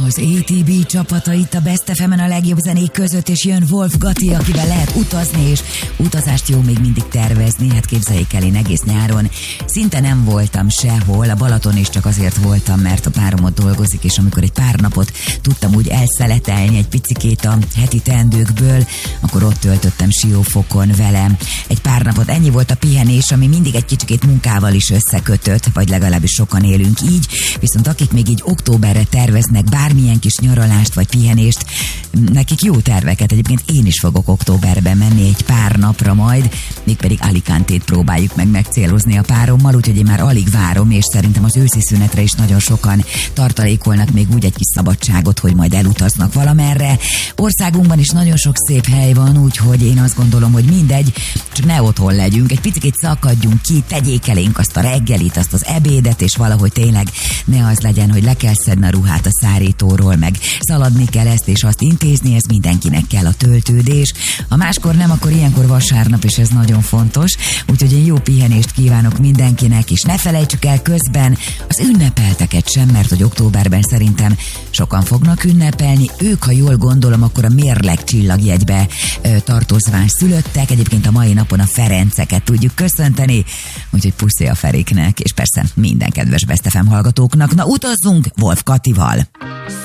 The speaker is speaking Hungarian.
Az ATB csapata itt a Best FM-en a legjobb zenék között, és jön Wolf Gatti, akivel lehet utazni, és utazást jó még mindig tervezni. Hát képzeljék el, én egész nyáron szinte nem voltam sehol, a Balaton is csak azért voltam, mert a párom ott dolgozik, és amikor egy pár napot tudtam úgy elszeletelni egy picikét a heti teendőkből, akkor ott töltöttem Siófokon velem. Egy pár napot, ennyi volt a pihenés, ami mindig egy kicsikét munkával is összekötött, vagy legalábbis sokan élünk így, viszont akik még így októberre terveznek bármilyen kis nyaralást vagy pihenést, nekik jó terveket. Egyébként én is fogok októberben menni egy pár napra majd, mégpedig Alicantét próbáljuk meg megcélozni a párommal, úgyhogy én már alig várom, és szerintem az őszi szünetre is nagyon sokan tartalékolnak még úgy egy kis szabadságot, hogy majd elutaznak valamerre. Országunkban is nagyon sok szép hely van, úgyhogy én azt gondolom, hogy mindegy, csak ne otthon legyünk, egy picit szakadjunk ki, tegyék elénk azt a reggelit, azt az ebédet, és valahogy tényleg ne az legyen, hogy le kell szedni a ruhát a szárítóról, meg szaladni kell ezt és azt intézni, ez mindenkinek kell a töltődés. Ha máskor nem, akkor ilyenkor vasárnap, és ez nagyon fontos. Úgyhogy én jó pihenést kívánok mindenkinek, és ne felejtsük el közben az ünnepelteket sem, mert hogy októberben szerintem sokan fognak ünnepelni. Ők, ha jól gondolom, akkor a Mérleg csillagjegybe tartozván szülöttek. Egyébként a mai napon a Ferenceket tudjuk köszönteni, úgyhogy puszi a Feriknek, és persze minden kedves Best FM hallgatóknak. Na, utazzunk Wolf Kattival!